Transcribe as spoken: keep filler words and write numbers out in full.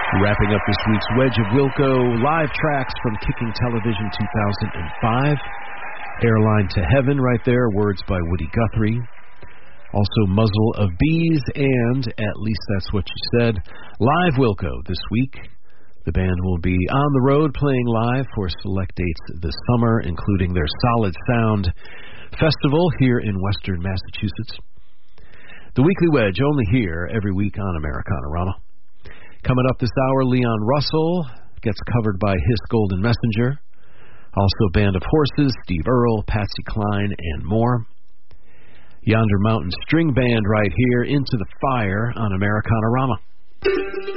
Wrapping up this week's Wedge of Wilco, live tracks from Kicking Television two thousand five. Airline to Heaven right there, words by Woody Guthrie. Also Muzzle of Bees and At Least That's What You Said. Live Wilco this week. The band will be on the road playing live for select dates this summer, including their Solid Sound Festival here in Western Massachusetts. The Weekly Wedge, only here every week on Americana-Rama. Coming up this hour, Leon Russell gets covered by His Golden Messenger. Also Band of Horses, Steve Earle, Patsy Cline, and more. Yonder Mountain String Band right here, Into the Fire on Americana-Rama.